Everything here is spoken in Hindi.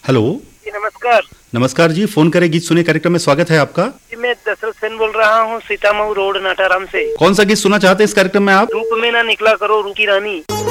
हेलो। जी नमस्कार। नमस्कार जी, फोन करे गीत सुने कार्यक्रम में स्वागत है आपका। जी मैं दशरथ सेन बोल रहा हूँ, सीतामऊ रोड नाटाराम से। कौन सा गीत सुनना चाहते हैं इस कार्यक्रम में आप? रूप में ना निकला करो रूकी रानी।